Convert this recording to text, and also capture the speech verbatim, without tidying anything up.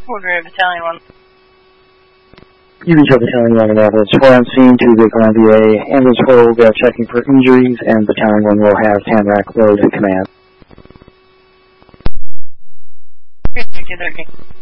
Order Battalion one. You reach out Battalion one ambulance four on scene to the Columbia. Ambulance four will be out checking for injuries, and Battalion one will have Tamarack load command. two thirteen.